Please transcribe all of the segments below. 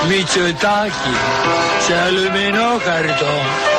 Μητσοτάκη, σε αλουμινόχαρτο.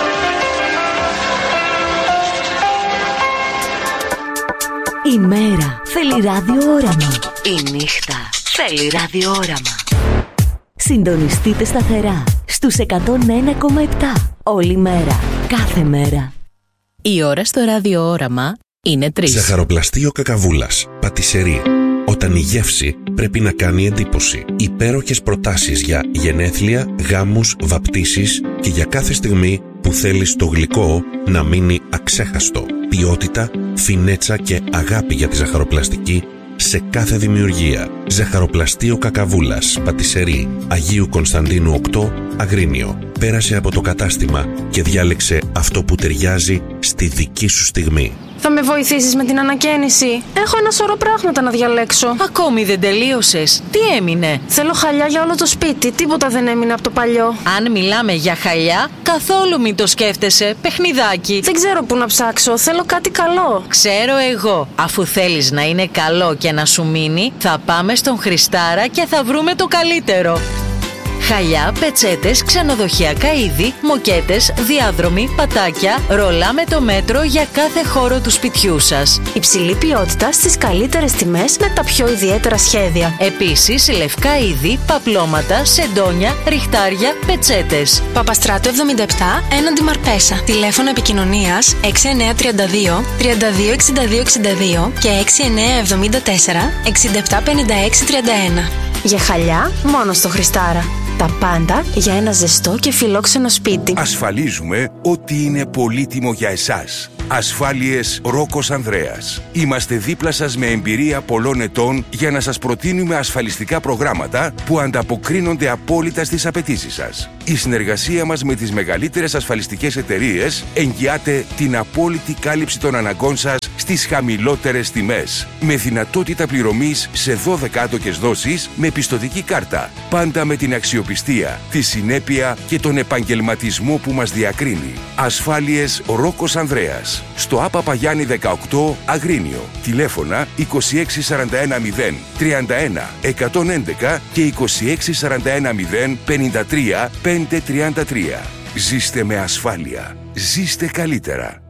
Η μέρα θέλει ραδιόραμα. Η νύχτα θέλει ραδιόραμα. Συντονιστείτε σταθερά στους 101,7 όλη μέρα, κάθε μέρα. Η ώρα στο ραδιόραμα είναι 3. Ζαχαροπλαστείο Κακαβούλας, πατισερί. Όταν η γεύση πρέπει να κάνει εντύπωση. Υπέροχες προτάσεις για γενέθλια, γάμους, βαπτίσεις και για κάθε στιγμή που θέλεις το γλυκό να μείνει αξέχαστο. Ποιότητα, φινέτσα και αγάπη για τη ζαχαροπλαστική σε κάθε δημιουργία. Ζαχαροπλαστείο Κακαβούλας, πατισερί, Αγίου Κωνσταντίνου 8, Αγρίνιο. Πέρασε από το κατάστημα και διάλεξε αυτό που ταιριάζει στη δική σου στιγμή. Θα με βοηθήσεις με την ανακαίνιση? Έχω ένα σωρό πράγματα να διαλέξω. Ακόμη δεν τελείωσες? Τι έμεινε? Θέλω χαλιά για όλο το σπίτι. Τίποτα δεν έμεινε από το παλιό. Αν μιλάμε για χαλιά, καθόλου μην το σκέφτεσαι. Παιχνιδάκι. Δεν ξέρω πού να ψάξω. Θέλω κάτι καλό. Ξέρω εγώ. Αφού θέλεις να είναι καλό και να σου μείνει, θα πάμε στον Χριστάρα και θα βρούμε το καλύτερο. Χαλιά, πετσέτες, ξενοδοχειακά είδη, μοκέτες, διάδρομοι, πατάκια, ρολά με το μέτρο για κάθε χώρο του σπιτιού σας. Υψηλή ποιότητα στις καλύτερες τιμές με τα πιο ιδιαίτερα σχέδια. Επίσης, λευκά είδη, παπλώματα, σεντόνια, ριχτάρια, πετσέτες. Παπαστράτου 77, έναντι Μαρπέσα. Τηλέφωνο επικοινωνίας 6932 326262 και 6974 675631. Για χαλιά, μόνο στο Χριστάρα. Τα πάντα για ένα ζεστό και φιλόξενο σπίτι. Ασφαλίζουμε ότι είναι πολύτιμο για εσάς. Ασφάλειες Ρόκος Ανδρέας. Είμαστε δίπλα σας με εμπειρία πολλών ετών για να σας προτείνουμε ασφαλιστικά προγράμματα που ανταποκρίνονται απόλυτα στις απαιτήσεις σας. Η συνεργασία μας με τις μεγαλύτερες ασφαλιστικές εταιρείες εγγυάται την απόλυτη κάλυψη των αναγκών σας στις χαμηλότερες τιμές. Με δυνατότητα πληρωμής σε 12 άτοκες δόσεις με πιστωτική κάρτα. Πάντα με την αξιοπιστία, τη συνέπεια και τον επαγγελματισμό που μας διακρίνει. Ασφάλειες Ρόκος Ανδρέας. Στο ΑΠΑ Παγιάννη 18, Αγρίνιο. Τηλέφωνα 26410 31 111 και 26410 53 533. Ζήστε με ασφάλεια. Ζήστε καλύτερα.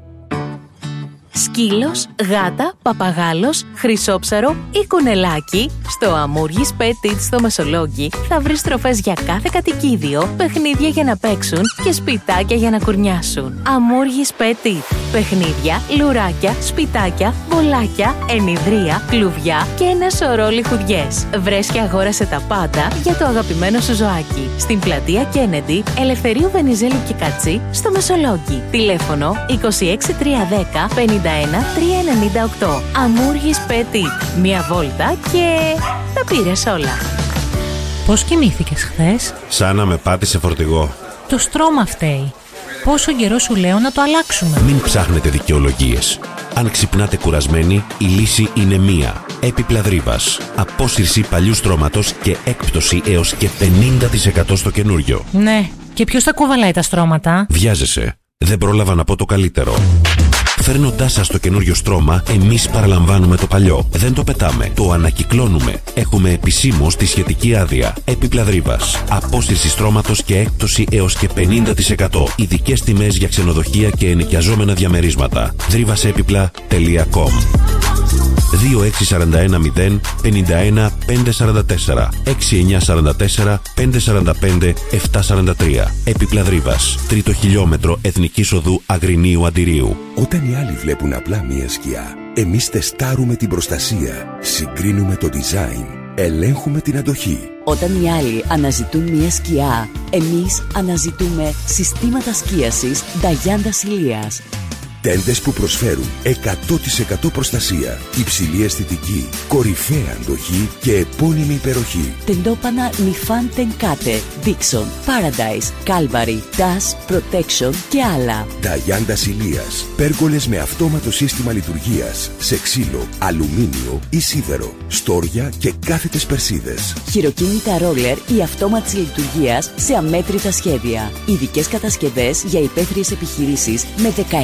Σκύλος, γάτα, παπαγάλος, χρυσόψαρο ή κουνελάκι. Στο Αμούργης Petit στο Μεσολόγγι θα βρεις τροφές για κάθε κατοικίδιο, παιχνίδια για να παίξουν και σπιτάκια για να κουρνιάσουν. Αμούργης Petit. Παιχνίδια, λουράκια, σπιτάκια, μπολάκια, ενιδρία, κλουβιά και ένα σωρό λιχουδιές. Βρες και αγόρασε τα πάντα για το αγαπημένο σου ζωάκι. Στην πλατεία Κέννεντι, Ελευθερίου Βενιζέλου και Κατσί, στο Μεσολόγγι. Τηλέφωνο 26310 51 398. Αμούργης Petit. Μία βόλτα και τα πήρες όλα. Πώς κοιμήθηκες χθες? Σαν να με πάτησε φορτηγό. Το στρώμα φταίει. Πόσο καιρό σου λέω να το αλλάξουμε? Μην ψάχνετε δικαιολογίες. Αν ξυπνάτε κουρασμένοι, η λύση είναι μία. Έπιπλα Δρύβας. Απόσυρση παλιού στρώματος και έκπτωση έως και 50% στο καινούριο. Ναι, και ποιος θα κουβαλάει τα στρώματα? Βιάζεσαι. Δεν πρόλαβα να πω το καλύτερο. Φέρνοντάς σας το καινούριο στρώμα, εμείς παραλαμβάνουμε το παλιό. Δεν το πετάμε, το ανακυκλώνουμε. Έχουμε επισήμως τη σχετική άδεια. Έπιπλα Δρύβας. Απόσυρση στρώματος και έκπτωση έως και 50%. Ειδικές τιμές για ξενοδοχεία και ενοικιαζόμενα διαμερίσματα. Drivasepipla.com 26410 51 544 6944 545 743. Έπιπλα Δρύβας. 3ο χιλιόμετρο Εθνικής Οδού Αγρινίου Αντιρίου. Όταν οι άλλοι βλέπουν απλά μία σκιά, εμείς τεστάρουμε την προστασία, συγκρίνουμε το design, ελέγχουμε την αντοχή. Όταν οι άλλοι αναζητούν μια σκιά, εμείς αναζητούμε συστήματα σκίασης Νταγιάντα Ηλίας. Τέντες που προσφέρουν 100% προστασία, υψηλή αισθητική, κορυφαία αντοχή και επώνυμη υπεροχή. Τεντόπανα Νιφάν Τενκάτε, Dixon, Paradise, Calvary, Dash, Protection και άλλα. Νταγιάντα Ηλίας. Πέργολες με αυτόματο σύστημα λειτουργίας, σε ξύλο, αλουμίνιο ή σίδερο, στόρια και κάθετες περσίδες. Χειροκίνητα ρόλερ ή αυτόματης λειτουργίας σε αμέτρητα σχέδια. Ειδικές κατασκευές για υπαίθριες επιχειρήσεις με δεκαετή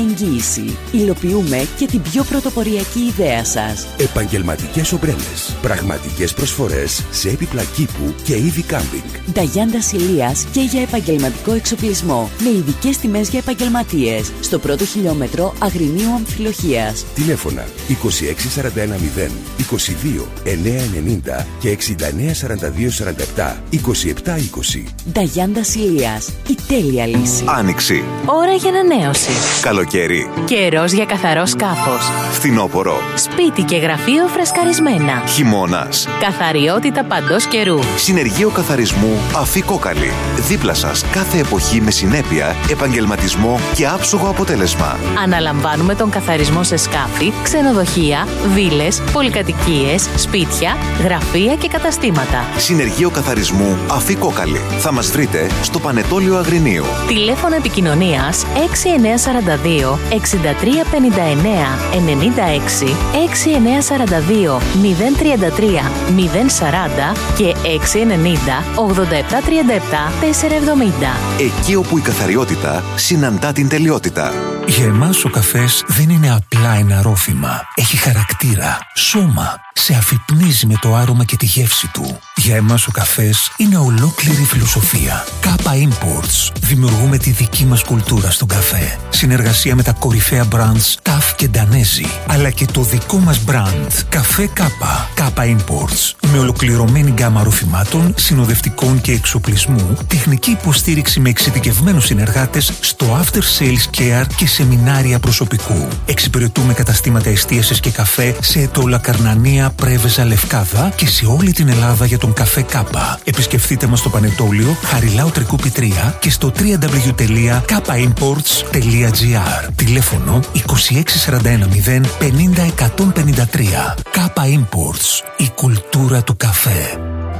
εγγύηση. Υλοποιούμε και την πιο πρωτοποριακή ιδέα σας. Επαγγελματικές ομπρέλες. Πραγματικές προσφορές σε έπιπλα κήπου και είδη κάμπινγκ. Νταγιάντας Ηλίας και για επαγγελματικό εξοπλισμό. Με ειδικές τιμές για επαγγελματίες. Στο πρώτο χιλιόμετρο Αγρινίου Αμφιλοχίας. Τηλέφωνα 26410 22 990 και 694247 2720. Νταγιάντας Ηλίας. Η τέλεια λύση. Άνοιξη. Ώρα για ανανέωση. Καλοκαίρι. Καιρός για καθαρό σκάφος. Φθινόπωρο. Σπίτι και γραφείο φρεσκαρισμένα. Χειμώνας. Καθαριότητα παντός καιρού. Συνεργείο καθαρισμού Αφή Κόκαλη. Δίπλα σας κάθε εποχή με συνέπεια, επαγγελματισμό και άψογο αποτέλεσμα. Αναλαμβάνουμε τον καθαρισμό σε σκάφη, ξενοδοχεία, βίλες, πολυκατοικίες, σπίτια, γραφεία και καταστήματα. Συνεργείο καθαρισμού Αφή Κόκαλη. Θα μας βρείτε στο Πανετόλιο Αγρινίου. Τηλέφωνο επικοινωνίας 6942 6359 96 6942 033 040 και 690 8737 470. Εκεί όπου η καθαριότητα συναντά την τελειότητα. Για εμάς ο καφές δεν είναι απλά ένα ρόφημα. Έχει χαρακτήρα, σώμα. Σε αφυπνίζει με το άρωμα και τη γεύση του. Για εμάς ο καφές είναι ολόκληρη φιλοσοφία. Κάπα Imports. Δημιουργούμε τη δική μας κουλτούρα στον καφέ. Συνεργασία με τα κορυφαία brands TAF και Danesi. Αλλά και το δικό μας brand Καφέ Κάπα. Κάπα Imports. Με ολοκληρωμένη γκάμα ροφημάτων, συνοδευτικών και εξοπλισμού, τεχνική υποστήριξη με εξειδικευμένους συνεργάτες στο after sales care και σεμινάρια προσωπικού. Εξυπηρετούμε καταστήματα εστίασης και καφέ σε Ετώλα, Καρνανία, Πρέβεζα, Λευκάδα και σε όλη την Ελλάδα για τον καφέ Κάπα. Επισκεφτείτε μας στο Πανετόλιο, Χαριλάου Τρικούπη 3 και στο www.kapaimports.gr. Τηλέφωνο 26410 50 153. Κάπα Imports. Η κουλτούρα του καφέ.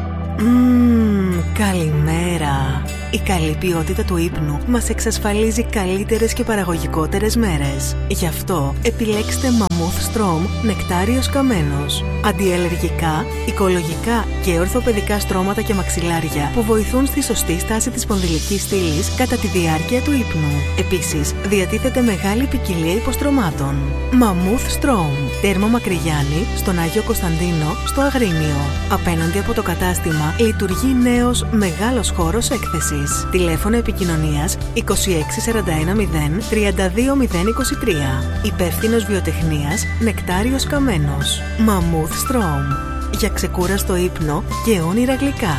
Καλημέρα. Η καλή ποιότητα του ύπνου μας εξασφαλίζει καλύτερες και παραγωγικότερες μέρες. Γι' αυτό επιλέξτε Mammoth Strom Νεκτάριος Καμένος. Αντιαλλεργικά, οικολογικά και ορθοπαιδικά στρώματα και μαξιλάρια που βοηθούν στη σωστή στάση της σπονδυλικής στήλης κατά τη διάρκεια του ύπνου. Επίσης, διατίθεται μεγάλη ποικιλία υποστρωμάτων. Mammoth Strom. Τέρμο Μακρυγιάννη, στον Άγιο Κωνσταντίνο, στο Αγρίνιο. Απέναντι από το κατάστημα λειτουργεί νέος μεγάλος χώρος έκθεσης. Τηλέφωνο επικοινωνίας 26410 32023. Υπεύθυνος βιοτεχνίας Νεκτάριος Καμένος. Mammoth Strom. Για ξεκούραστο ύπνο και όνειρα γλυκά.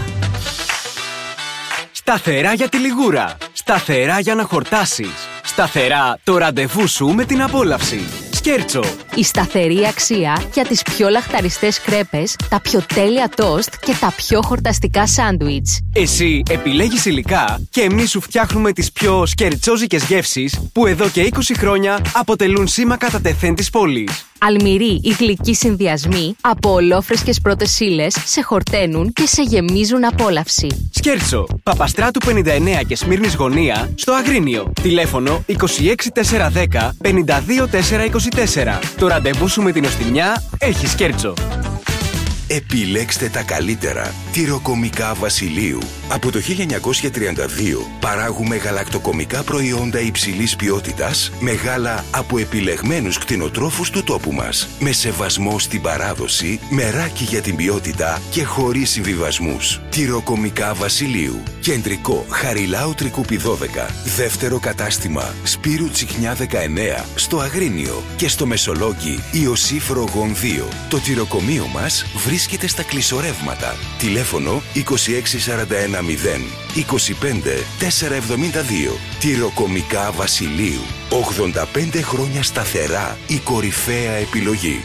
Σταθερά για τη λιγούρα. Σταθερά για να χορτάσεις. Σταθερά το ραντεβού σου με την απόλαυση. Σκέρτσο. Η σταθερή αξία για τις πιο λαχταριστές κρέπες, τα πιο τέλεια τόστ και τα πιο χορταστικά σάντουιτς. Εσύ επιλέγεις υλικά και εμείς σου φτιάχνουμε τις πιο σκερτσόζικες γεύσεις που εδώ και 20 χρόνια αποτελούν σήμα κατά τεθέν της πόλης. Αλμυροί ή γλυκοί συνδυασμοί από ολόφρεσκες πρώτες ύλες σε χορταίνουν και σε γεμίζουν απόλαυση. Σκέρτσο, Παπαστράτου 59 και Σμύρνης Γωνία, στο Αγρίνιο. Τηλέφωνο 26410 52424. Το ραντεβού σου με την οστιμιά έχει Σκέρτσο. Επιλέξτε τα καλύτερα. Τυροκομικά Βασιλείου. Από το 1932 παράγουμε γαλακτοκομικά προϊόντα υψηλής ποιότητας με γάλα από επιλεγμένους κτηνοτρόφους του τόπου μας. Με σεβασμό στην παράδοση, μεράκι για την ποιότητα και χωρίς συμβιβασμούς. Τυροκομικά Βασιλείου. Κεντρικό Χαριλάου Τρικούπη 12. Δεύτερο κατάστημα Σπύρου Τσιχνιά 19 στο Αγρίνιο και στο Μεσολόγγι Ιωσήφ Ρογών 2. Το τυροκομείο μας βρίσκεται στα κλεισορεύματα. Τηλέφωνο 26410 25 472. Τυροκομικά Βασιλείου. 85 χρόνια σταθερά η κορυφαία επιλογή.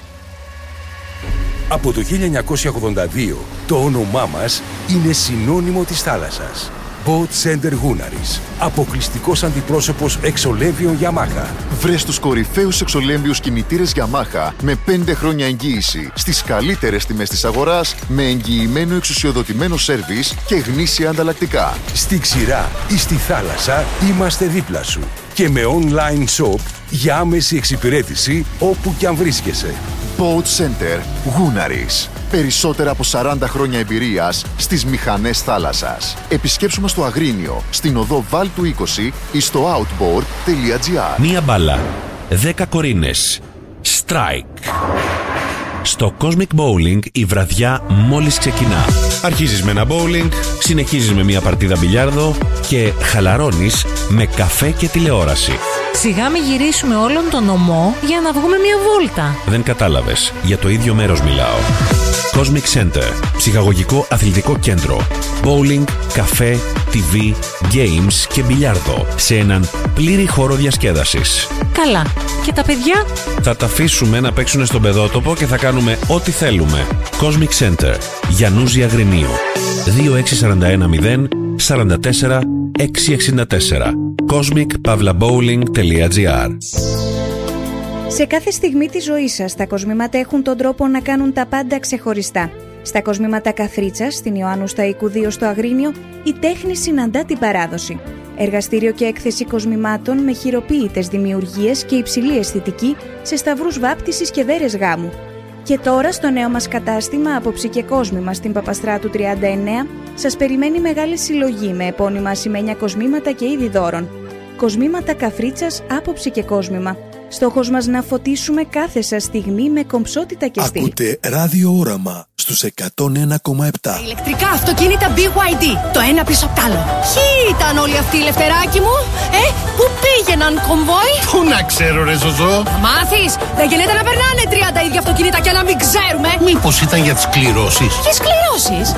Από το 1982 το όνομά μας είναι συνώνυμο της θάλασσας. Boat Center Gunaris. Αποκλειστικός αντιπρόσωπος εξολέμβιων Yamaha. Βρες τους κορυφαίους εξολέμβιους κινητήρες Yamaha με 5 χρόνια εγγύηση στις καλύτερες τιμές της αγοράς, με εγγυημένο εξουσιοδοτημένο σέρβις και γνήσια ανταλλακτικά. Στη ξηρά ή στη θάλασσα είμαστε δίπλα σου. Και με online shop για άμεση εξυπηρέτηση όπου κι αν βρίσκεσαι. Boat Center Gunaris. Περισσότερα από 40 χρόνια εμπειρίας στις μηχανές θάλασσας. Επισκέψου μας στο Αγρίνιο, στην οδό Βάλτου 20 ή στο outboard.gr. Μία μπάλα, 10 κορίνες. Strike. Στο Cosmic Bowling η βραδιά μόλις ξεκινά. Αρχίζεις με ένα bowling, συνεχίζεις με μια παρτίδα μπιλιάρδο και χαλαρώνεις με καφέ και τηλεόραση. Σιγά μην γυρίσουμε όλον τον νομό για να βγούμε μια βόλτα. Δεν κατάλαβες, για το ίδιο μέρος μιλάω. Cosmic Center, ψυχαγωγικό αθλητικό κέντρο. Bowling, καφέ, TV, games και μπιλιάρδο σε έναν πλήρη χώρο διασκέδασης. Καλά. Και τα παιδιά? Θα τα αφήσουμε να παίξουν στον παιδότοπο και θα κάνουμε ό,τι θέλουμε. Cosmic Center, Γιαννούζη Αγρινίου. 26410 44 664. cosmic-bowling.gr. Σε κάθε στιγμή της ζωής σας, τα κοσμήματα έχουν τον τρόπο να κάνουν τα πάντα ξεχωριστά. Στα κοσμήματα Καθρίτσας, στην Ιωάννου Σταϊκού 2 στο Αγρίνιο, η τέχνη συναντά την παράδοση. Εργαστήριο και έκθεση κοσμημάτων με χειροποίητες δημιουργίες και υψηλή αισθητική σε σταυρούς βάπτισης και δέρες γάμου. Και τώρα στο νέο μας κατάστημα Άποψη και Κόσμημα στην Παπαστράτου 39 σας περιμένει μεγάλη συλλογή με επώνυμα ασημένια κοσμήματα και είδη δώρων. Κοσμήματα Καφρίτσας, Άποψη και Κόσμημα. Στόχος μας να φωτίσουμε κάθε σας στιγμή με κομψότητα και στυλ. Ακούτε Ράδιο Όραμα στους 101,7. Ηλεκτρικά αυτοκίνητα BYD, το ένα πίσω απ' τ' άλλο. Ποιοι ήταν όλοι αυτοί, Λευτεράκι μου? Πού πήγαιναν, κομβόι? Πού να ξέρω, ρε Ζωζό. Θα μάθεις, δεν γίνεται να περνάνε 30 ίδια αυτοκίνητα και να μην ξέρουμε. Μήπως ήταν για τις κληρώσεις? Ποιες κληρώσεις?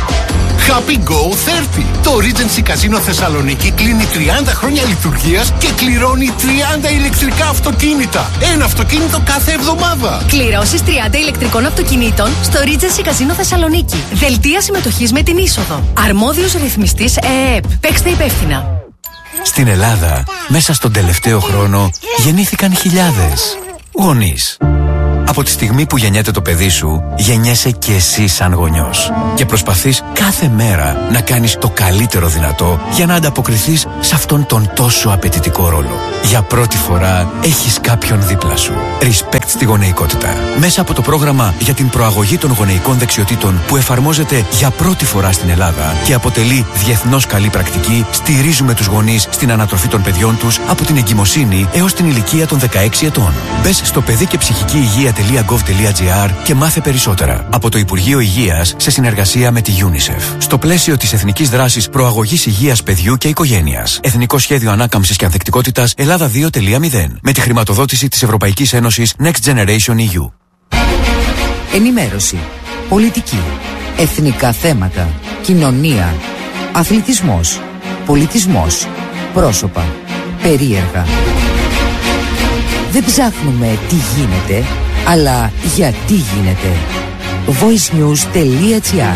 Happy Go 30. Το Regency Casino Θεσσαλονίκη κλείνει 30 χρόνια λειτουργίας και κληρώνει 30 ηλεκτρικά αυτοκίνητα. Ένα αυτοκίνητο κάθε εβδομάδα. Κληρώσεις 30 ηλεκτρικών αυτοκινήτων στο Regency Casino Θεσσαλονίκη. Δελτία συμμετοχής με την είσοδο. Αρμόδιος ρυθμιστής ΕΕΠ. Παίξτε υπεύθυνα. Στην Ελλάδα, μέσα στον τελευταίο χρόνο, γεννήθηκαν χιλιάδες γονείς. Από τη στιγμή που γεννιέται το παιδί σου, γεννιέσαι και εσύ σαν γονιός. Και προσπαθείς κάθε μέρα να κάνεις το καλύτερο δυνατό για να ανταποκριθείς σε αυτόν τον τόσο απαιτητικό ρόλο. Για πρώτη φορά έχεις κάποιον δίπλα σου. Respect στη γονεϊκότητα. Μέσα από το πρόγραμμα για την προαγωγή των γονεϊκών δεξιοτήτων που εφαρμόζεται για πρώτη φορά στην Ελλάδα και αποτελεί διεθνώς καλή πρακτική, στηρίζουμε τους γονείς στην ανατροφή των παιδιών τους από την εγκυμοσύνη έως την ηλικία των 16 ετών. Μπες στο παιδί και ψυχική υγεία.gov.gr και μάθε περισσότερα. Από το Υπουργείο Υγείας σε συνεργασία με τη UNICEF. Στο πλαίσιο της Εθνικής Δράσης Προαγωγής Υγείας Παιδιού και Οικογένειας. Εθνικό Σχέδιο Ανάκαμψης και Ανθεκτικότητας Ελλάδα 2.0. Με τη χρηματοδότηση της Ευρωπαϊκής Ένωσης Next Generation EU. Ενημέρωση, πολιτική, εθνικά θέματα, κοινωνία, αθλητισμός, πολιτισμός, πρόσωπα, περίεργα. Δεν ψάχνουμε τι γίνεται, αλλά γιατί γίνεται. voicenews.gr.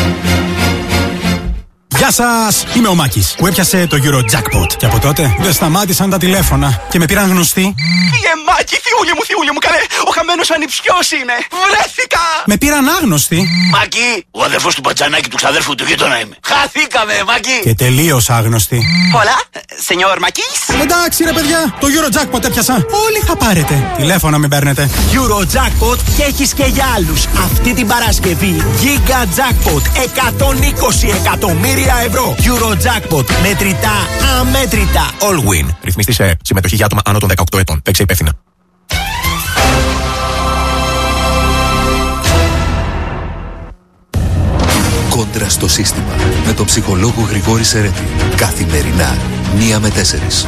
Γεια σας! Είμαι ο Μάκης που έπιασε το Eurojackpot και από τότε δεν σταμάτησαν τα τηλέφωνα και με πήραν γνωστοί. Φύγε Μάκη, θειούλη μου, καλέ! Ο χαμένος ανιψιός είναι! Βρέθηκα! Με πήραν άγνωστοι. Μάκη, ο αδερφός του Πατζανάκη του ξαδέρφου του γείτονα είμαι. Χαθήκαμε, Μάκη! Και τελείως άγνωστοι. Hola, señor Μακής. Εντάξει ρε παιδιά, το Eurojackpot έπιασα. Όλοι θα πάρετε. Τηλέφωνα μην παίρνετε. Eurojackpot και έχεις και για άλλους. Αυτή την Παρασκευή Giga Jackpot 120 εκατομμύρια ευρώ. Eurojackpot. Μετρητά, αμέτρητα. All win. Ρυθμιστή σε συμμετοχή για άτομα άνω των 18 ετών. Παίξε υπεύθυνα. Κόντρα στο σύστημα. Με τον ψυχολόγο Γρηγόρη Σερέτη. Καθημερινά 1 με 4.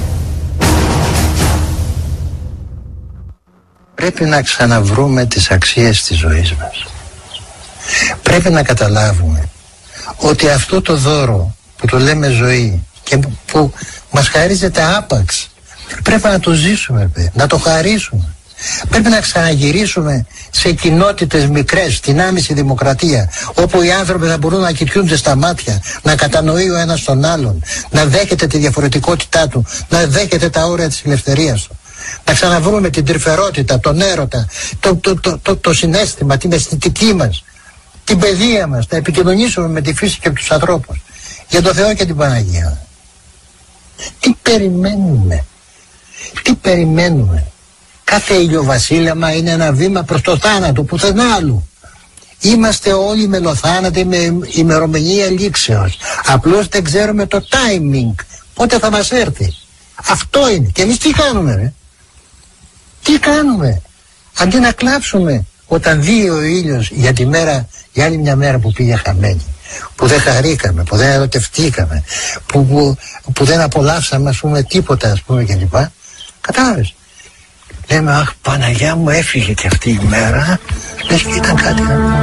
Πρέπει να ξαναβρούμε τις αξίες της ζωής μας. Πρέπει να καταλάβουμε ότι αυτό το δώρο που το λέμε ζωή και που μας χαρίζεται άπαξ, πρέπει να το ζήσουμε, να το χαρίσουμε. Πρέπει να ξαναγυρίσουμε σε κοινότητες μικρές, στην άμεση δημοκρατία, όπου οι άνθρωποι θα μπορούν να κοιτούνται στα μάτια, να κατανοεί ο ένας τον άλλον, να δέχεται τη διαφορετικότητά του, να δέχεται τα όρια της ελευθερίας του. Να ξαναβρούμε την τρυφερότητα, τον έρωτα, το συναίσθημα, την αισθητική μας, την παιδεία μας, να επικοινωνήσουμε με τη φύση και τους ανθρώπους. Για το Θεό και την Παναγία. Τι περιμένουμε. Κάθε ηλιοβασίλεμα είναι ένα βήμα προς το θάνατο, πουθενά άλλου. Είμαστε όλοι μελοθάνατοι με ημερομηνία λήξεως. Απλώς δεν ξέρουμε το timing. Πότε θα μας έρθει. Αυτό είναι. Και εμείς τι κάνουμε, ρε? Τι κάνουμε? Αντί να κλάψουμε όταν δει ο ήλιος για τη μέρα, για άλλη μια μέρα που πήγε χαμένη, που δεν χαρήκαμε, που δεν ερωτευτήκαμε, που δεν απολαύσαμε, ας πούμε, τίποτα, ας πούμε, κλπ. Κατάλαβες? Λέμε, αχ, Παναγιά μου, έφυγε και αυτή η μέρα. Λες και ήταν κάτι.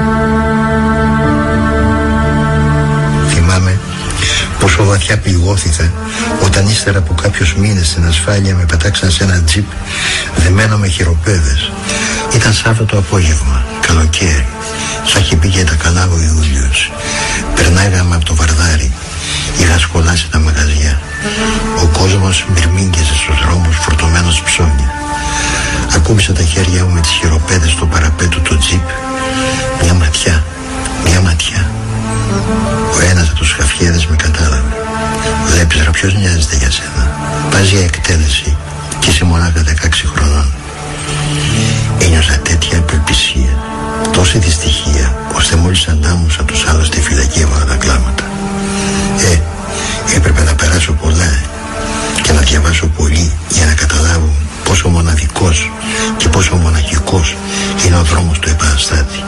Θυμάμαι πόσο βαθιά πληγώθηκα όταν ύστερα από κάποιους μήνες στην ασφάλεια με πετάξαν σε ένα τζιπ δεμένο με χειροπέδες. Ήταν Σάββατο απόγευμα, καλοκαίρι. Θα είχε πει και τα καλά ο Ιούλιος. Περνάγαμε από το Βαρδάρι. Είχα σχολάσει τα μαγαζιά. Ο κόσμος μυρμήγκιζε στους δρόμους φορτωμένος ψώνια. Ακούμπησα τα χέρια μου με τις χειροπέδες στο παραπέτο του τζιπ. Μια ματιά. Ο ένας από τους χαφιέδες με κατάλαβε. Βλέπεις, ρε, ποιος νοιάζεται για σένα? Πας για εκτέλεση και είσαι μονάχα 16 χρονών. Ένιωσα τέτοια απελπισία, τόση δυστυχία, ώστε μόλις αντάμωσα τους άλλους στη φυλακή έβαλα τα κλάματα. Έπρεπε να περάσω πολλά και να διαβάσω πολύ για να καταλάβω πόσο μοναδικός και πόσο μοναχικός είναι ο δρόμος του επαναστάτη.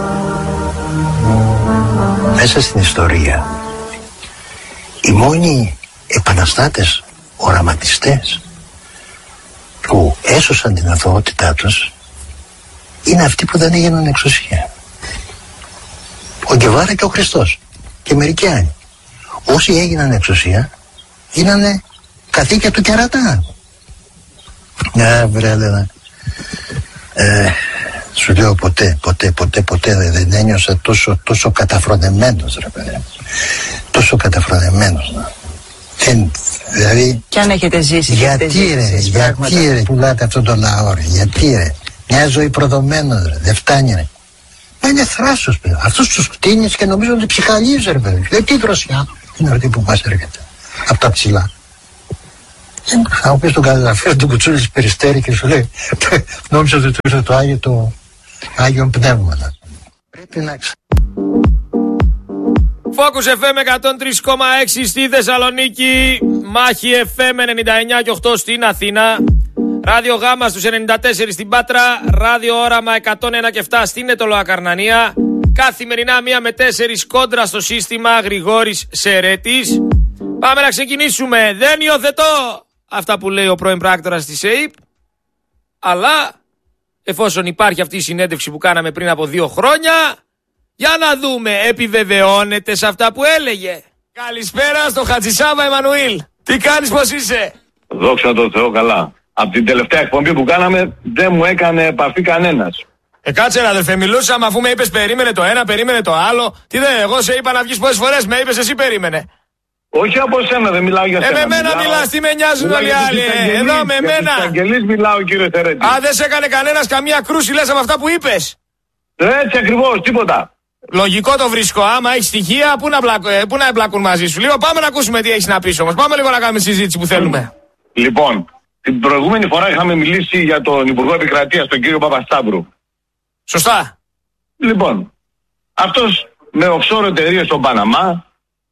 Μέσα στην ιστορία οι μόνοι επαναστάτες οραματιστές που έσωσαν την αθωότητά τους είναι αυτοί που δεν έγιναν εξουσία. Ο Γκεβάρα και ο Χριστός και μερικοί άλλοι. Όσοι έγιναν εξουσία γίνανε καθήκια του κερατά. Βρε, Έλενα, σου λέω ποτέ δεν ένιωσα τόσο καταφρονεμένος, ρε παιδί. Τόσο καταφρονεμένος. Δηλαδή, κι αν έχετε ζήσει, γιατί ρε πουλάτε αυτό το λαό, ρε? Γιατί, ρε? Μια ζωή προδομένος, ρε. Δεν φτάνει, ρε. Μα είναι θράσος, παιδί. Αυτούς τους κτίνεις και νομίζω ότι ψυχαλίζει, ρε παιδί. Λέει, τι δροσιά είναι αυτή που μας έρχεται από τα ψηλά. Θα μου πεις τον καταγραφείο του Κουτσούλης Περιστέρη και σου λέει, νόμιζα ότι του ήρθε το Άγιον Πνεύμα. Πρέπει να Focus FM 103,6 στη Θεσσαλονίκη, Μάχη FM 99 και 8 στην Αθήνα, Ράδιο Γάμα στους 94 στην Πάτρα, Ράδιο Όραμα 101 και 7 στην Ετωλοακαρνανία, καθημερινά 1 με 4 κόντρα στο σύστημα Γρηγόρης Σερέτης. Πάμε να ξεκινήσουμε. Δεν υιοθετώ αυτά που λέει ο πρώην πράκτορας της ΕΙΠ, αλλά εφόσον υπάρχει αυτή η συνέντευξη που κάναμε πριν από 2 χρόνια, για να δούμε, επιβεβαιώνεται σε αυτά που έλεγε. Καλησπέρα στο Χατζησάβα Εμμανουήλ. Τι κάνεις, πως είσαι? Δόξα τω Θεώ, καλά. Από την τελευταία εκπομπή που κάναμε δεν μου έκανε επαφή κανένας. Κάτσε ρε αδερφέ, μιλούσαμε αφού με είπες περίμενε το ένα, περίμενε το άλλο. Τι δεν, εγώ σε είπα να βγεις πόσες φορές, με είπες εσύ περίμενε. Όχι από σένα, δεν μιλάω για σένα. Με μένα μιλάς, τι με νοιάζουν όλοι οι άλλοι. Εδώ με μένα. Για τους μιλάω, κύριε Σερέτη. Α, δεν σε έκανε κανένας καμία κρούση, λες από αυτά που είπες. Έτσι ακριβώς, τίποτα. Λογικό το βρίσκω. Άμα έχει στοιχεία, πού να εμπλακούν μαζί σου. Λίγο πάμε να ακούσουμε τι έχεις να πεις όμως. Πάμε λίγο να κάνουμε συζήτηση που θέλουμε. Λοιπόν, την προηγούμενη φορά είχαμε μιλήσει για τον Υπουργό Επικρατείας, τον κύριο Παπασταύρου. Σωστά. Λοιπόν, αυτός με offshore εταιρείες στον Παναμά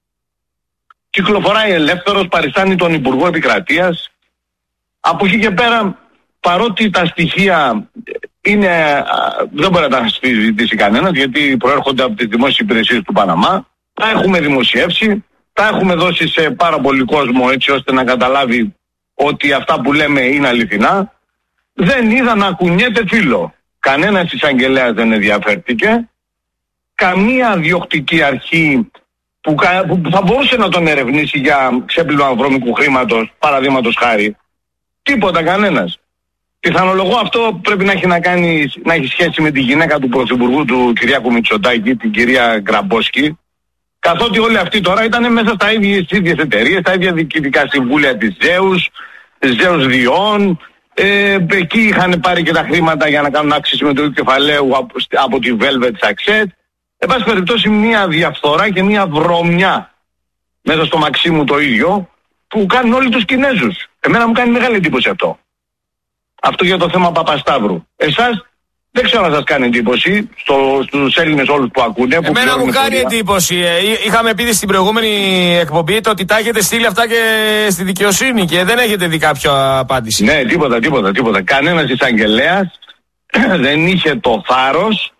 κυκλοφοράει ελεύθερος, παριστάνει τον Υπουργό Επικρατείας. Από εκεί και πέρα, παρότι τα στοιχεία είναι, δεν μπορεί να τα συζητήσει κανένας, γιατί προέρχονται από τις δημόσιες υπηρεσίες του Παναμά, τα έχουμε δημοσιεύσει, τα έχουμε δώσει σε πάρα πολύ κόσμο έτσι ώστε να καταλάβει ότι αυτά που λέμε είναι αληθινά. Δεν είδα να κουνιέται φύλλο. Κανένας εισαγγελέας δεν ενδιαφέρθηκε. Καμία διοκτική αρχή που θα μπορούσε να τον ερευνήσει για ξέπλυμα βρώμικου χρήματος, παραδείγματος χάρη. Τίποτα, κανένας. Πιθανολογώ αυτό πρέπει να έχει σχέση με τη γυναίκα του Πρωθυπουργού του Κυριάκου Μητσοτάκη, την κυρία Γκραμπόσκη, καθότι όλοι αυτοί τώρα ήταν μέσα στις ίδιες εταιρείες, στα ίδια διοικητικά συμβούλια της Ζέους Διών, εκεί είχαν πάρει και τα χρήματα για να κάνουν αύξηση μετοχικού κεφαλαίου από τη Velvet Success. Εν πάση περιπτώσει μια διαφθορά και μια βρωμιά μέσα στο Μαξίμου το ίδιο που κάνουν όλοι τους Κινέζους. Εμένα μου κάνει μεγάλη εντύπωση αυτό. Αυτό για το θέμα Παπασταύρου. Εσάς Δεν ξέρω αν σας κάνει εντύπωση στους Έλληνες όλους που ακούνε. Εμένα μου κάνει εντύπωση. Είχαμε πει στην προηγούμενη εκπομπή το ότι τα έχετε στείλει αυτά και στη δικαιοσύνη και δεν έχετε δει κάποια απάντηση. Ναι, τίποτα. Κανένας εισαγγελέας δεν είχε το θάρρος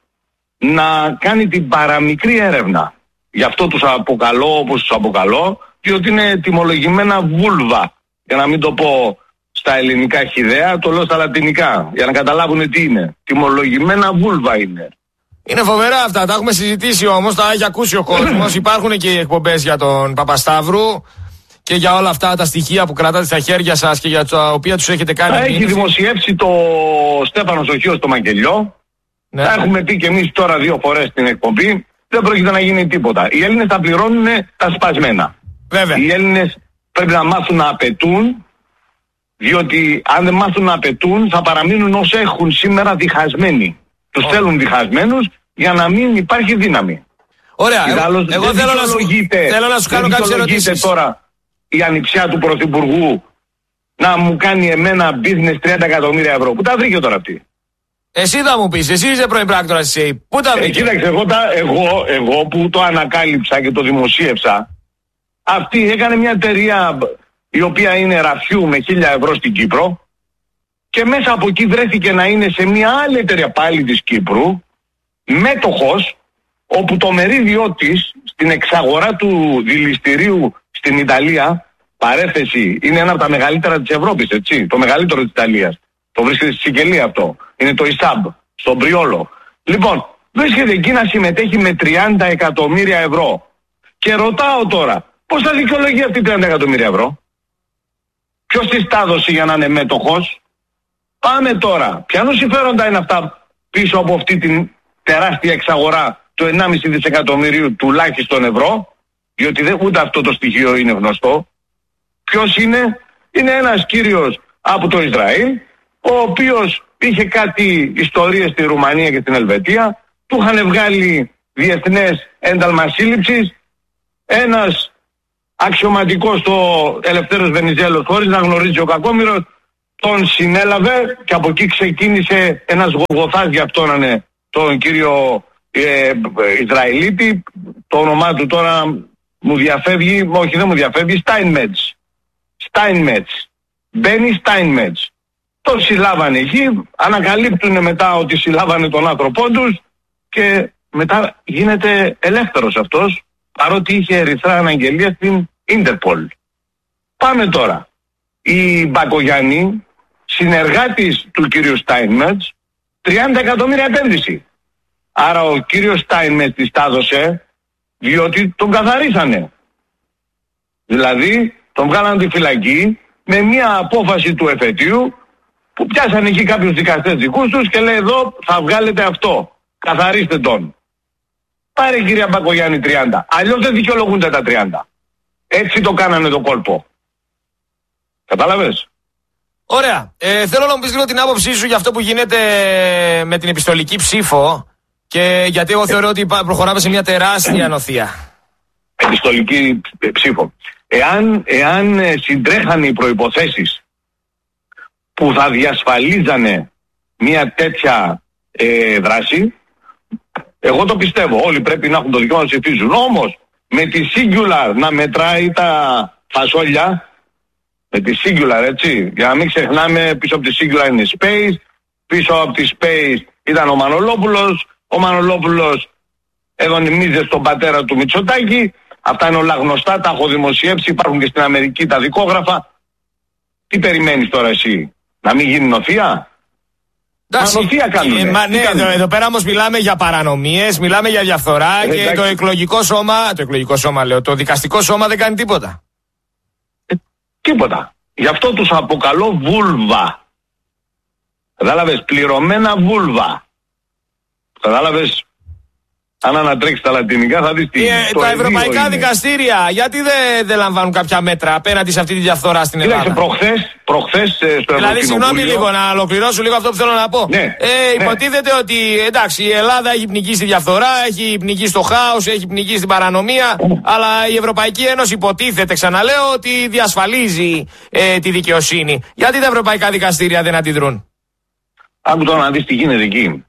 να κάνει την παραμικρή έρευνα. Γι' αυτό τους αποκαλώ όπως τους αποκαλώ, διότι είναι τιμολογημένα βούλβα. Για να μην το πω στα ελληνικά χυδαία, το λέω στα λατινικά, για να καταλάβουν τι είναι. Τιμολογημένα βούλβα είναι. Είναι φοβερά αυτά, τα έχουμε συζητήσει όμως, τα έχει ακούσει ο κόσμος. Υπάρχουν και οι εκπομπές για τον Παπασταύρου και για όλα αυτά τα στοιχεία που κρατάτε στα χέρια σας και για τα οποία τους έχετε κάνει. Τα έχει δημοσιεύσει το Στέφανος ο Χίος στο Μαγγελιό. Ναι. Τα έχουμε πει και εμείς τώρα 2 φορές στην εκπομπή. Δεν πρόκειται να γίνει τίποτα. Οι Έλληνες θα πληρώνουν τα σπασμένα. Βέβαια. Οι Έλληνες πρέπει να μάθουν να απαιτούν, διότι αν δεν μάθουν να απαιτούν θα παραμείνουν όσο έχουν σήμερα διχασμένοι. Τους θέλουν διχασμένους για να μην υπάρχει δύναμη. Ωραία. Εγώ θέλω να σου κάνω κάποιες ερωτήσεις. Τώρα η ανιψιά του Πρωθυπουργού να μου κάνει εμένα business 30 εκατομμύρια ευρώ. Πού τα βρήκε τώρα αυτή? Εσύ θα μου πεις, εσύ είσαι πρώην πράκτορας της ΕΕΠ. Πού τα βρήκε? Κοίταξε, εγώ που το ανακάλυψα και το δημοσίευσα, αυτή έκανε μια εταιρεία η οποία είναι ραφιού με 1.000 ευρώ στην Κύπρο και μέσα από εκεί βρέθηκε να είναι σε μια άλλη εταιρεία πάλι της Κύπρου μέτοχος, όπου το μερίδιό της στην εξαγορά του δηληστηρίου στην Ιταλία, παρέθεση, είναι ένα από τα μεγαλύτερα της Ευρώπης, έτσι, το μεγαλύτερο της Ιταλίας. Το βρίσκεται στη Σικελία αυτό. Είναι το ΙΣΑΜ, στον Πριόλο. Λοιπόν, βρίσκεται εκεί να συμμετέχει με 30 εκατομμύρια ευρώ. Και ρωτάω τώρα, πώς θα δικαιολογεί αυτή 30 εκατομμύρια ευρώ? Ποιος της τα έδωσε για να είναι μέτοχος? Πάμε τώρα. Ποια συμφέροντα είναι αυτά πίσω από αυτή την τεράστια εξαγορά του 1,5 δισεκατομμυρίου τουλάχιστον ευρώ? Διότι ούτε αυτό το στοιχείο είναι γνωστό. Ποιος είναι? Είναι ένας κύριος από το Ισραήλ, ο οποίος είχε κάτι ιστορίες στη Ρουμανία και στην Ελβετία, του είχαν βγάλει διεθνές ένταλμα σύλληψης, ένας αξιωματικός στο Ελευθέρος Βενιζέλος, χωρίς να γνωρίζει ο κακόμοιρος, τον συνέλαβε και από εκεί ξεκίνησε ένας γολγοθάς για αυτόν, τον κύριο Ισραηλίτη, το όνομά του τώρα μου διαφεύγει, όχι δεν μου διαφεύγει, Steinmetz. Μπένι Steinmetz. Τον συλλάβανε εκεί, ανακαλύπτουν μετά ότι συλλάβανε τον άνθρωπό τους και μετά γίνεται ελεύθερος αυτός, παρότι είχε ερυθρά αναγγελία στην Ίντερπολ. Πάμε τώρα. Η Μπακογιάννη, συνεργάτης του κύριου Steinmetz, 30 εκατομμύρια επένδυση. Άρα ο κύριος Steinmetz της τα έδωσε διότι τον καθαρίσανε. Δηλαδή τον βγάλανε τη φυλακή με μια απόφαση του εφετείου που πιάσανε εκεί κάποιους δικαστές δικούς τους και λέει εδώ θα βγάλετε αυτό. Καθαρίστε τον. Πάρε κυρία Μπακογιάννη 30. Αλλιώς δεν δικαιολογούνται τα 30. Έτσι το κάνανε το κόλπο. Κατάλαβες? Ωραία. Θέλω να μου πεις λίγο την άποψή σου για αυτό που γίνεται με την επιστολική ψήφο και γιατί εγώ θεωρώ ότι προχωράμε σε μια τεράστια νοθεία. Επιστολική ψήφο. Εάν συντρέχανε οι προϋποθέσεις που θα διασφαλίζανε μια τέτοια δράση, εγώ το πιστεύω. Όλοι πρέπει να έχουν το δικαίωμα να ψηφίζουν. Όμως με τη Singular να μετράει τα φασόλια, με τη Singular, έτσι, για να μην ξεχνάμε, πίσω από τη Singular είναι Space, πίσω από τη Space ήταν ο Μανολόπουλος, ο Μανολόπουλος εδωνυμίζε στον πατέρα του Μητσοτάκη. Αυτά είναι όλα γνωστά, τα έχω δημοσιεύσει, υπάρχουν και στην Αμερική τα δικόγραφα. Τι περιμένεις τώρα εσύ, να μην γίνει νοθεία? Νοθεία κάνουνε. Ναι, εδώ πέρα όμως μιλάμε για παρανομίες, μιλάμε για διαφθορά και το εκλογικό σώμα λέω, το δικαστικό σώμα δεν κάνει τίποτα. Τίποτα. Γι' αυτό τους αποκαλώ βούλβα. Κατάλαβες, πληρωμένα βούλβα. Κατάλαβες, αν ανατρέξεις τα λατινικά θα δεις τι είναι. Τα ευρωπαϊκά δικαστήρια, γιατί δεν λαμβάνουν κάποια μέτρα απέναντι σε αυτή τη διαφθορά στην Ελλάδα? Προχθές στο Ευρωκοινοβούλιο. Δηλαδή, συγγνώμη λίγο, να ολοκληρώσω λίγο αυτό που θέλω να πω. Ναι, υποτίθεται ότι εντάξει, η Ελλάδα έχει πνιγεί στη διαφθορά, έχει πνιγεί στο χάος, έχει πνιγεί στην παρανομία, αλλά η Ευρωπαϊκή Ένωση υποτίθεται, ξαναλέω, ότι διασφαλίζει τη δικαιοσύνη. Γιατί τα ευρωπαϊκά δικαστήρια δεν αντιδρούν? Άκου τώρα να δεις τι γίνεται εκεί.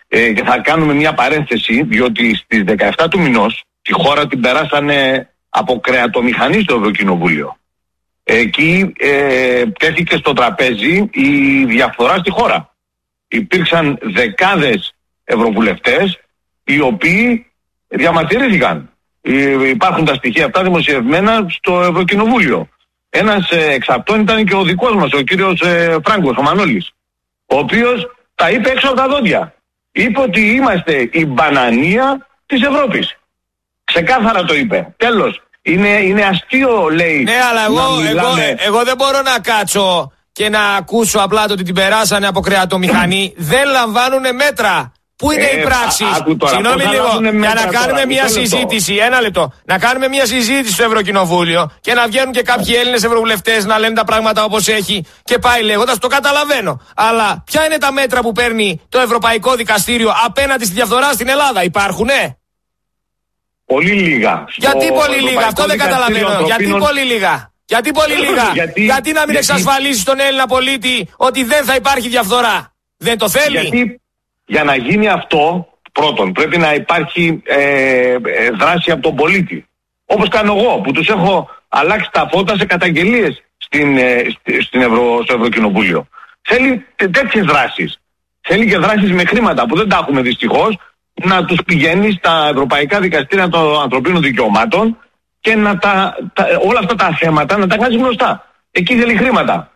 Και θα κάνουμε μια παρένθεση, διότι στις 17 του μηνός τη χώρα την περάσανε από κρεατομηχανή στο Ευρωκοινοβούλιο. Εκεί τέθηκε στο τραπέζι η διαφθορά στη χώρα. Υπήρξαν δεκάδες ευρωβουλευτές οι οποίοι διαμαρτυρήθηκαν. Υπάρχουν τα στοιχεία αυτά δημοσιευμένα στο Ευρωκοινοβούλιο. Ένας εξ αυτών ήταν και ο δικός μας, ο κύριος Φράγκος, ο Μανώλης, ο οποίος τα είπε έξω από τα δόντια. Είπε ότι είμαστε η μπανανία της Ευρώπης. Ξεκάθαρα το είπε. Τέλος. Είναι αστείο, λέει. Ναι, αλλά εγώ δεν μπορώ να κάτσω και να ακούσω απλά το ότι την περάσανε από κρεατομηχανή. Δεν λαμβάνουν μέτρα. Πού είναι οι πράξεις? Συγγνώμη λίγο, για να κάνουμε μια συζήτηση. Ένα λεπτό. Να κάνουμε μια συζήτηση στο Ευρωκοινοβούλιο και να βγαίνουν και κάποιοι Έλληνες ευρωβουλευτές να λένε τα πράγματα όπως έχει και πάει λέγοντας. Το καταλαβαίνω. Αλλά ποια είναι τα μέτρα που παίρνει το Ευρωπαϊκό Δικαστήριο απέναντι στη διαφθορά στην Ελλάδα? Υπάρχουνε? Πολύ λίγα. Γιατί πολύ λίγα? Αυτό δεν καταλαβαίνω. Γιατί πολύ λίγα? Γιατί πολύ λίγα? Γιατί να μην εξασφαλίσει τον Έλληνα πολίτη ότι δεν θα υπάρχει διαφθορά? Δεν το θέλει? Γιατί για να γίνει αυτό, πρώτον, πρέπει να υπάρχει δράση από τον πολίτη. Όπως κάνω εγώ, που τους έχω αλλάξει τα φώτα σε καταγγελίες στο Ευρωκοινοβούλιο. Θέλει τέτοιες δράσεις. Θέλει και δράσεις με χρήματα που δεν τα έχουμε δυστυχώς, να τους πηγαίνει στα ευρωπαϊκά δικαστήρια των ανθρωπίνων δικαιωμάτων και όλα αυτά τα θέματα να τα κάνει γνωστά. Εκεί θέλει χρήματα.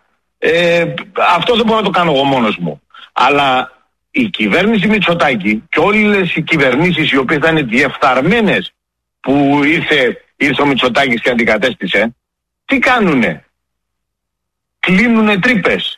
Αυτό δεν μπορώ να το κάνω εγώ μόνος μου. Αλλά η κυβέρνηση Μητσοτάκη και όλες οι κυβερνήσεις οι οποίες ήταν διεφθαρμένες που ήρθε ο Μητσοτάκης και αντικατέστησε, τι κάνουνε? Κλείνουνε τρύπες.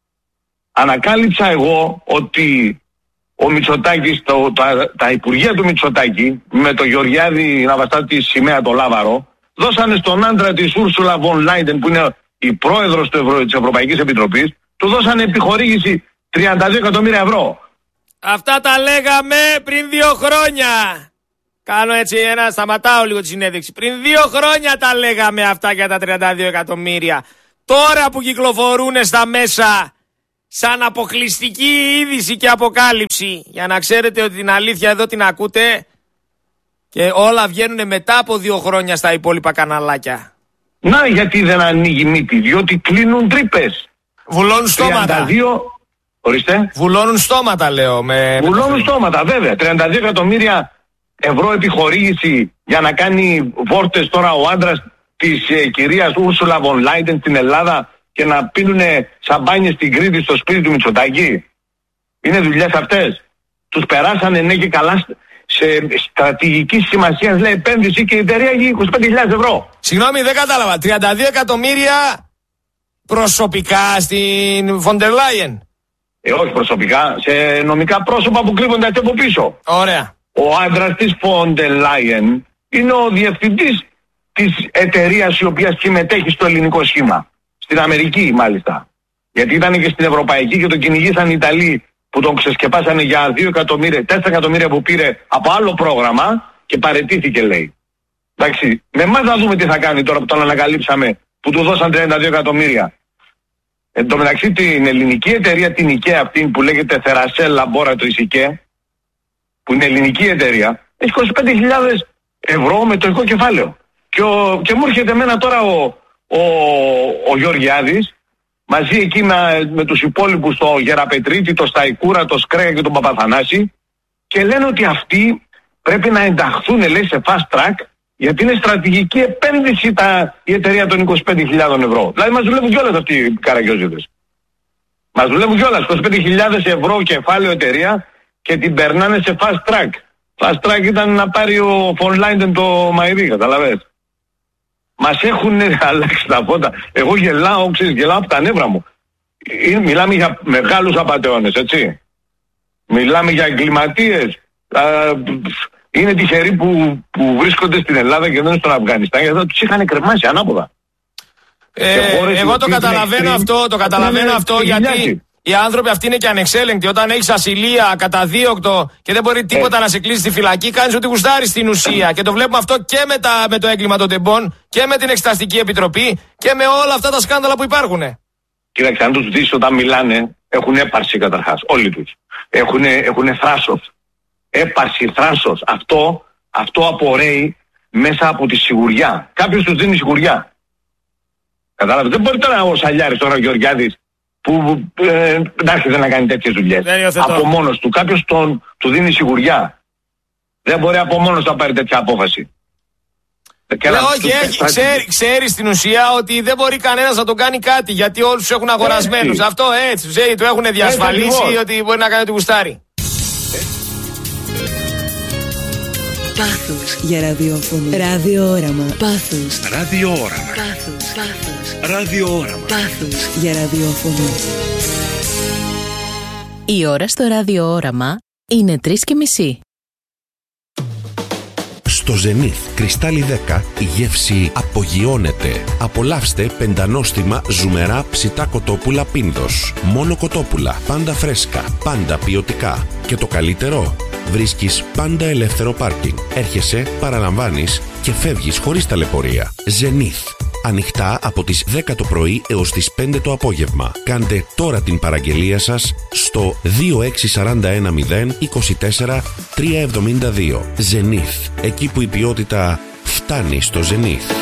Ανακάλυψα εγώ ότι ο Μητσοτάκης, τα υπουργεία του Μητσοτάκη με το Γεωργιάδη να βαστά τη σημαία το λάβαρο, δώσανε στον άντρα της Ούρσουλα Βον Λάιντεν, που είναι η πρόεδρος της Ευρωπαϊκής Επιτροπής, του δώσανε επιχορήγηση 32 εκατομμύρια ευρώ. Αυτά τα λέγαμε πριν 2 χρόνια. Κάνω έτσι σταματάω λίγο τη συνέντευξη. Πριν 2 χρόνια τα λέγαμε αυτά για τα 32 εκατομμύρια. Τώρα που κυκλοφορούν στα μέσα σαν αποκλειστική είδηση και αποκάλυψη, για να ξέρετε ότι την αλήθεια εδώ την ακούτε και όλα βγαίνουν μετά από 2 χρόνια στα υπόλοιπα καναλάκια. Να, γιατί δεν ανοίγει μύτη? Διότι κλείνουν τρύπες. Βουλώνουν στόματα. 32... Ορίστε. Βουλώνουν στόματα, λέω. Βουλώνουν στόματα, βέβαια. 32 εκατομμύρια ευρώ επιχορήγηση για να κάνει βόρτες τώρα ο άντρας της κυρίας Ούρσουλα Βον Λάιντεν στην Ελλάδα και να πίνουνε σαμπάνιες στην Κρήτη στο σπίτι του Μητσοτάκη. Είναι δουλειές αυτές? Τους περάσανε ναι και καλά σε στρατηγική σημασία, λέει, επένδυση και η εταιρεία έχει 25.000 ευρώ. Συγγνώμη, δεν κατάλαβα. 32 εκατομμύρια προσωπικά στην Φοντερ Λάιεν? Όχι προσωπικά, σε νομικά πρόσωπα που κρύβονται από πίσω. Ωραία. Ο άντρας της Φοντερ Λάιεν είναι ο διευθυντής της εταιρείας η οποία συμμετέχει στο ελληνικό σχήμα. Στην Αμερική μάλιστα. Γιατί ήταν και στην Ευρωπαϊκή και τον κυνηγήσαν οι Ιταλοί που τον ξεσκεπάσανε για 2 εκατομμύρια, 4 εκατομμύρια που πήρε από άλλο πρόγραμμα και παραιτήθηκε, λέει. Εντάξει, με εμάς να δούμε τι θα κάνει τώρα που τον ανακαλύψαμε, που του δώσαν 32 εκατομμύρια. Εν τω μεταξύ την ελληνική εταιρεία, την IKEA αυτή που λέγεται Theracell Laboratories IKEA, που είναι ελληνική εταιρεία, έχει 25.000 ευρώ μετοχικό κεφάλαιο. Και μου έρχεται εμένα τώρα ο Γεωργιάδης μαζί εκεί με τους υπόλοιπους, το Γεραπετρίτη, το Σταϊκούρα, το Σκρέα και τον Παπαθανάση, και λένε ότι αυτοί πρέπει να ενταχθούν, λέει, σε fast track, γιατί είναι στρατηγική επένδυση η εταιρεία των 25.000 ευρώ. Δηλαδή μας δουλεύουν κιόλας αυτοί οι καραγκιόζιδες. Μας δουλεύουν κιόλας 25.000 ευρώ κεφάλαιο εταιρεία και την περνάνε σε fast track. Fast track ήταν να πάρει ο Φον Λάιντεν το μαϊρί, καταλαβες. Μας έχουν αλλάξει τα φώτα. Εγώ γελάω από τα νεύρα μου. Μιλάμε για μεγάλους απατεώνες, έτσι. Μιλάμε για εγκληματίες. Είναι τυχεροί που βρίσκονται στην Ελλάδα και δεν είναι στον Αφγανιστάν, γιατί θα τους είχαν κρεμάσει ανάποδα. Εγώ το καταλαβαίνω αυτό, γιατί οι άνθρωποι αυτοί είναι και ανεξέλεγκτοι. Όταν έχεις ασυλία, καταδίωκτο και δεν μπορεί τίποτα να σε κλείσει στη φυλακή, κάνεις ό,τι γουστάρεις στην ουσία. Και το βλέπουμε αυτό και με το έγκλημα των τεμπών και με την Εξεταστική Επιτροπή και με όλα αυτά τα σκάνδαλα που υπάρχουν. Κοίταξε, αν τους δεις όταν μιλάνε, Έχουν έπαρση καταρχάς, όλοι τους. Έχουν θράσος. Έπαρση, θράσος. Αυτό απορρέει μέσα από τη σιγουριά. Κάποιος τους δίνει σιγουριά. Κατάλαβε. Δεν μπορεί τώρα ο Σαλιάρης, τώρα ο Γεωργιάδης, που δεν άρχισε να κάνει τέτοιες δουλειές. Από μόνος του. Κάποιος του δίνει σιγουριά. Δεν μπορεί από μόνος του να πάρει τέτοια απόφαση. Όχι, ξέρει στην ουσία ότι δεν μπορεί κανένας να τον κάνει κάτι, γιατί όλους τους έχουν αγορασμένους. Αυτό έτσι, του έχουν διασφαλίσει ότι μπορεί να κάνει ό,τι γουστάρει. Πάθος για ραδιόφωνο. Ραδιόραμα. Πάθος. Ραδιόραμα. Πάθος. Ραδιόραμα. Πάθος για ραδιόφωνο. Η ώρα στο ραδιόραμα είναι 3:30. Στο Zenith Κρυστάλλι 10 η γεύση απογειώνεται. Απολαύστε πεντανόστιμα ζουμερά ψητά κοτόπουλα Πίνδος. Μόνο κοτόπουλα, πάντα φρέσκα, πάντα ποιοτικά. Και το καλύτερο, βρίσκεις πάντα ελεύθερο πάρκινγκ. Έρχεσαι, παραλαμβάνεις και φεύγεις χωρίς ταλαιπωρία. Zenith. Ανοιχτά από τις 10 το πρωί έως τις 5 το απόγευμα. Κάντε τώρα την παραγγελία σας στο 26410 24 372. Zenith. Εκεί που η ποιότητα φτάνει στο Zenith.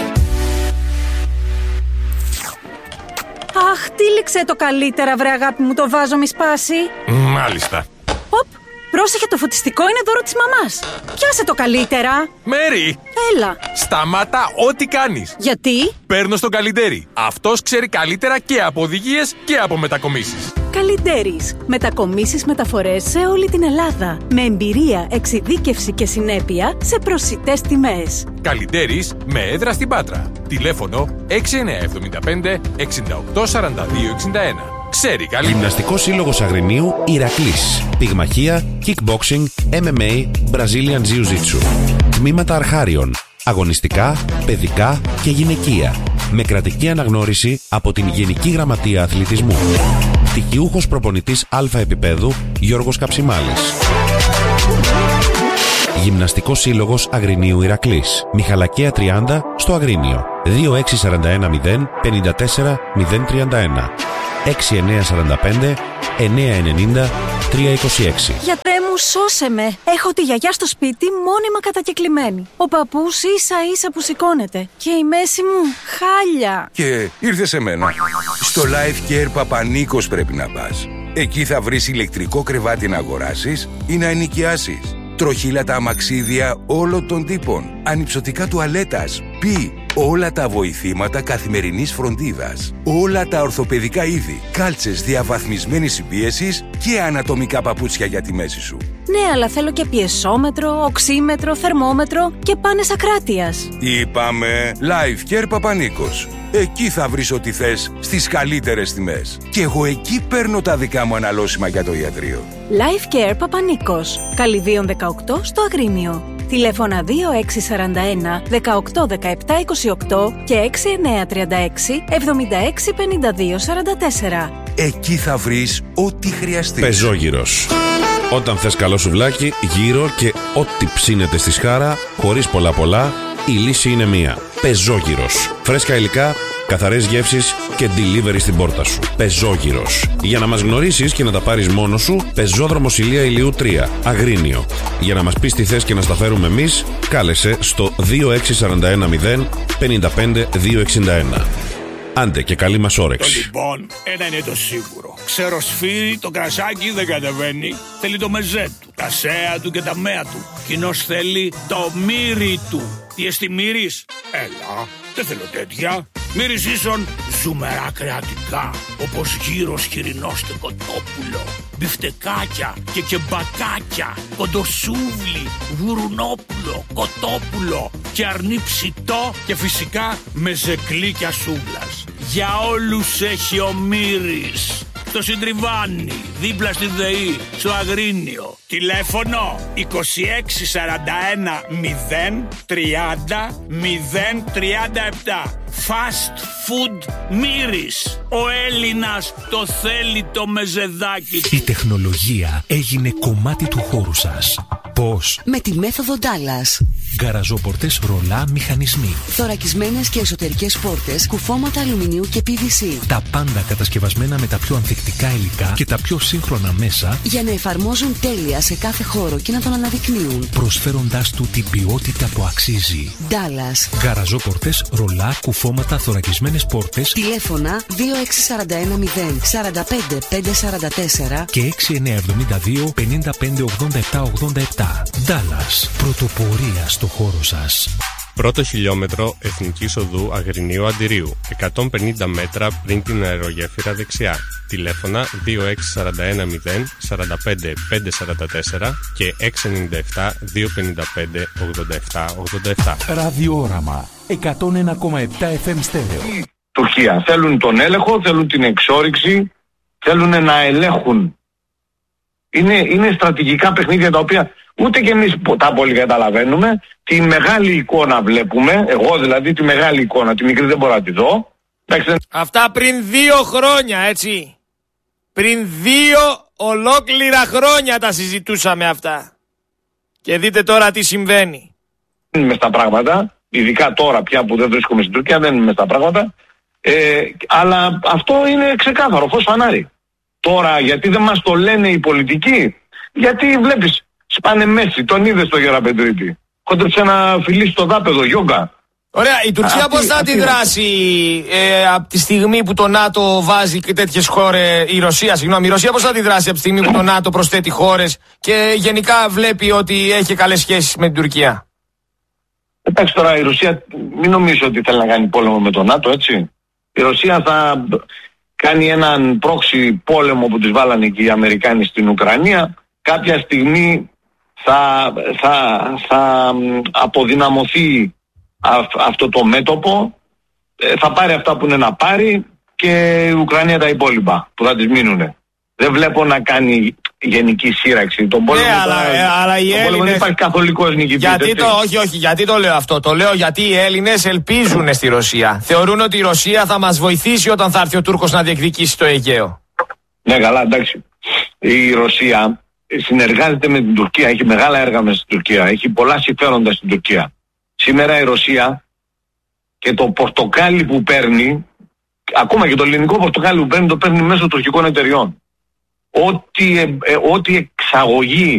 Αχ, τύλιξε το καλύτερα, βρε αγάπη μου, το βάζο μη σπάσει. Μάλιστα. Οπ, πρόσεχε, το φωτιστικό είναι δώρο της μαμάς. Πιάσε το καλύτερα. Μέρι! Έλα. Σταμάτα ό,τι κάνεις. Γιατί? Παίρνω στον Καλιντέρι. Αυτός ξέρει καλύτερα και από οδηγίες και από μετακομίσεις. Καλιντέρις. Μετακομίσεις, μεταφορές σε όλη την Ελλάδα. Με εμπειρία, εξειδίκευση και συνέπεια σε προσιτές τιμές. Καλιντέρις με έδρα στην Πάτρα. Τηλέφωνο 6975 68 42 61. Ξέρει καλή. Γυμναστικός Σύλλογος Αγρινίου Ηρακλής. Πυγμαχία, kickboxing, MMA, Brazilian Jiu-Jitsu. Τμήματα αρχάριων. Αγωνιστικά, παιδικά και γυναικεία. Με κρατική αναγνώριση από την Γενική Γραμματεία Αθλητισμού. Πτυχιούχος προπονητής Α επίπεδου Γιώργος Καψιμάλης. Γυμναστικός Σύλλογος Αγρινίου Ηρακλής. Μιχαλακία 30 στο Αγρίνιο. 26410 54 031. 6945 990 326. Γιατρέ μου, σώσε με. Έχω τη γιαγιά στο σπίτι μόνιμα κατακεκλημένη. Ο παππούς ίσα ίσα που σηκώνεται. Και η μέση μου χάλια. Και ήρθε σε μένα. Στο Life Care Παπανίκος πρέπει να πας. Εκεί θα βρεις ηλεκτρικό κρεβάτι να αγοράσεις ή να ενοικιάσεις. Τροχύλατα αμαξίδια όλων των τύπων. Ανυψωτικά τουαλέτας. Όλα τα βοηθήματα καθημερινής φροντίδας. Όλα τα ορθοπαιδικά είδη. Κάλτσες διαβαθμισμένης συμπίεσης και ανατομικά παπούτσια για τη μέση σου. Ναι, αλλά θέλω και πιεσόμετρο, οξύμετρο, θερμόμετρο και πάνες ακράτειας. Είπαμε Life Care Παπανίκος. Εκεί θα βρεις ό,τι θες στις καλύτερες τιμές. Και εγώ εκεί παίρνω τα δικά μου αναλώσιμα για το ιατρείο. Life Care Παπανίκος. Καλυδίων 18 στο Αγρίνιο. Τηλέφωνα 2641 18 17 28 και 6936 76 52 44. Εκεί θα βρεις ό,τι χρειαστείς. Πεζόγυρος. Όταν θες καλό σουβλάκι, γύρω και ό,τι ψήνεται στη σχάρα, χωρίς πολλά, η λύση είναι μία. Πεζόγυρος. Φρέσκα υλικά, καθαρές γεύσεις και delivery στην πόρτα σου. Πεζόγυρος. Για να μας γνωρίσεις και να τα πάρεις μόνος σου, Πεζόδρομος Ηλία Ηλιού 3, Αγρίνιο. Για να μας πεις τι θες και να στα φέρουμε εμείς, κάλεσε στο 26410 55 261. Άντε και καλή μας όρεξη. Λοιπόν, ένα είναι το σίγουρο. Ξεροσφύρι, το κρασάκι δεν κατεβαίνει. Θέλει το μεζέ του, τα σέα του και τα μέα του. Κοινώς θέλει το μύρι του. Τι εστί μύρις? Έλα, δεν θέλω τέτοια. Μύρις ίσον ζουμερά κρεατικά, όπως γύρος χοιρινός και κοτόπουλο, μπιφτεκάκια και κεμπακάκια, κοντοσούβλι, γουρουνόπουλο, κοτόπουλο και αρνί ψητό και φυσικά μεζεκλίκια σούβλας. Για όλους έχει ο Μύρης. Στο Συντριβάνι, δίπλα στη ΔΕΗ, στο Αγρίνιο. Τηλέφωνο 2641 030 037. Fast Food Μύρης. Ο Έλληνας το θέλει το μεζεδάκι του. Η τεχνολογία έγινε κομμάτι του χώρου σας. Πώς? Με τη μέθοδο Dallas. Γκαραζόπορτες Ρολά μηχανισμοί. Θωρακισμένες και εσωτερικές πόρτες, κουφώματα αλουμινίου και PVC. Τα πάντα κατασκευασμένα με τα πιο ανθεκτικά υλικά και τα πιο σύγχρονα μέσα για να εφαρμόζουν τέλεια σε κάθε χώρο και να τον αναδεικνύουν. Προσφέροντάς του την ποιότητα που αξίζει. Dallas. Γκαραζόπορτες Ρολά, κουφώματα, θωρακισμένες πόρτες. Τηλέφωνα 26410 45 544 και 6972 55 87 87. Dallas. Πρωτοπορία στο χώρο σας. Πρώτο χιλιόμετρο Εθνικής Οδού Αγρινίου Αντιρίου, 150 μέτρα πριν την αερογέφυρα δεξιά. Τηλέφωνα 26410 45 544 και 697 255 87 87. Ραδιόραμα 101,7 FM στέρεο. Τουρκία. Θέλουν τον έλεγχο, θέλουν την εξόρυξη, θέλουν να ελέγχουν. Είναι στρατηγικά παιχνίδια τα οποία ούτε και εμείς τα πολύ καταλαβαίνουμε. Τη μεγάλη εικόνα βλέπουμε, εγώ δηλαδή τη μεγάλη εικόνα, τη μικρή δεν μπορώ να τη δω. Αυτά πριν 2 χρόνια, έτσι. Πριν 2 ολόκληρα χρόνια τα συζητούσαμε αυτά. Και δείτε τώρα τι συμβαίνει. Δεν είμαι στα πράγματα, ειδικά τώρα πια που δεν βρίσκομαι στην Τουρκία, δεν είμαι στα πράγματα. Αλλά αυτό είναι ξεκάθαρο, φως φανάρι. Τώρα γιατί δεν μας το λένε οι πολιτικοί? Γιατί βλέπεις, σπάνε Μέση, τον είδες στο Γεραπετρίτη. Κόντεψε ένα φιλί στο δάπεδο, γιόγκα. Ωραία, η Τουρκία πώς θα αντιδράσει από τη στιγμή που το ΝΑΤΟ βάζει και τέτοιες χώρες, η Ρωσία πώς θα αντιδράσει από τη στιγμή που το ΝΑΤΟ προσθέτει χώρες και γενικά βλέπει ότι έχει καλές σχέσεις με την Τουρκία? Εντάξει τώρα η Ρωσία, μην νομίζω ότι θέλει να κάνει πόλεμο με το ΝΑΤΟ, έτσι. Η Ρωσία θα κάνει έναν πρόξι πόλεμο που τους βάλανε και οι Αμερικάνοι στην Ουκρανία. Κάποια στιγμή θα αποδυναμωθεί αυτό το μέτωπο, θα πάρει αυτά που είναι να πάρει και η Ουκρανία τα υπόλοιπα που θα τις μείνουνε. Δεν βλέπω να κάνει γενική σύραξη. Τον πόλεμο, αλλά οι Έλληνες... δεν υπάρχει καθολικός νικητής. Γιατί το λέω αυτό? Το λέω γιατί οι Έλληνες ελπίζουν στη Ρωσία. Θεωρούν ότι η Ρωσία θα μας βοηθήσει όταν θα έρθει ο Τούρκος να διεκδικήσει το Αιγαίο. Ναι, καλά, εντάξει. Η Ρωσία συνεργάζεται με την Τουρκία, έχει μεγάλα έργα μέσα στην Τουρκία, έχει πολλά συμφέροντα στην Τουρκία. Σήμερα η Ρωσία και το πορτοκάλι που παίρνει, ακόμα και το ελληνικό πορτοκάλι που παίρνει, το παίρνει μέσω τουρκικών εταιριών. Ό,τι εξαγωγή